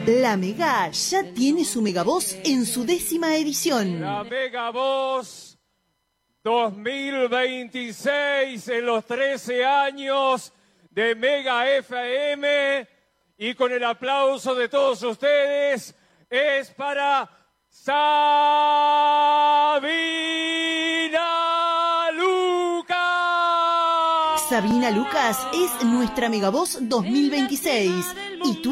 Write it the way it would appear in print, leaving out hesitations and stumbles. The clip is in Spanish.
La Mega ya tiene su Megavoz en su 10ª edición. La Megavoz 2026 en los 13 años de Mega FM, y con el aplauso de todos ustedes es para Sabina Lucas. Sabina Lucas es nuestra Megavoz 2026 y tú